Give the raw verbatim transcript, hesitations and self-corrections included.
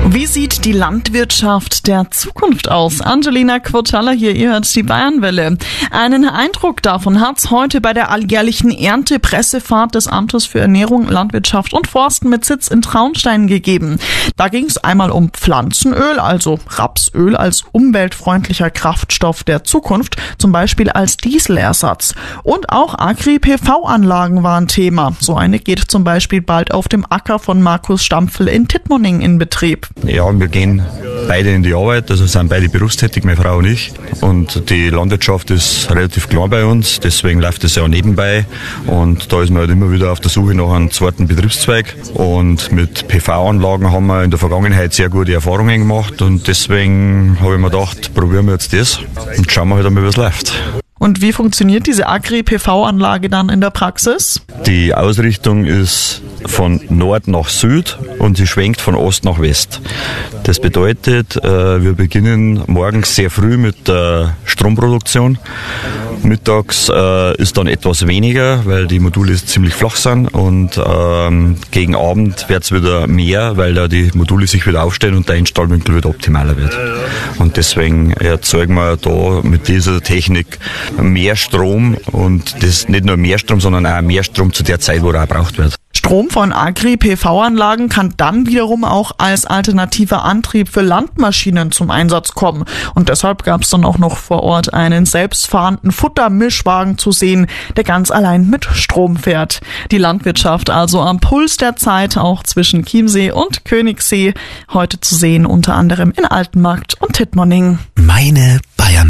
Wie sieht die Landwirtschaft der Zukunft aus? Angelina Quotalla hier, ihr hört die Bayernwelle. Einen Eindruck davon hat's heute bei der alljährlichen Erntepressefahrt des Amtes für Ernährung, Landwirtschaft und Forsten mit Sitz in Traunstein gegeben. Da ging es einmal um Pflanzenöl, also Rapsöl als umweltfreundlicher Kraftstoff der Zukunft, zum Beispiel als Dieselersatz. Und auch Agri-P V-Anlagen waren Thema. So eine geht zum Beispiel bald auf dem Acker von Markus Stampfel in Tittmoning in Betrieb. Ja, wir gehen beide in die Arbeit, also sind beide berufstätig, meine Frau und ich. Und die Landwirtschaft ist relativ klein bei uns, deswegen läuft es ja auch nebenbei. Und da ist man halt immer wieder auf der Suche nach einem zweiten Betriebszweig. Und mit P V-Anlagen haben wir in der Vergangenheit sehr gute Erfahrungen gemacht. Und deswegen habe ich mir gedacht, probieren wir jetzt das und schauen wir halt einmal, wie es läuft. Und wie funktioniert diese Agri-P V-Anlage dann in der Praxis? Die Ausrichtung ist von Nord nach Süd und sie schwenkt von Ost nach West. Das bedeutet, wir beginnen morgens sehr früh mit der Stromproduktion. Mittags ist dann etwas weniger, weil die Module ziemlich flach sind, und gegen Abend wird es wieder mehr, weil da die Module sich wieder aufstellen und der Einstrahlwinkel wieder optimaler wird. Und deswegen erzeugen wir da mit dieser Technik mehr Strom, und das nicht nur mehr Strom, sondern auch mehr Strom zu der Zeit, wo er auch gebraucht wird. Strom von Agri-P V-Anlagen kann dann wiederum auch als alternativer Antrieb für Landmaschinen zum Einsatz kommen. Und deshalb gab es dann auch noch vor Ort einen selbstfahrenden Futtermischwagen zu sehen, der ganz allein mit Strom fährt. Die Landwirtschaft also am Puls der Zeit, auch zwischen Chiemsee und Königssee. Heute zu sehen unter anderem in Altenmarkt und Tittmoning. Meine Bayern.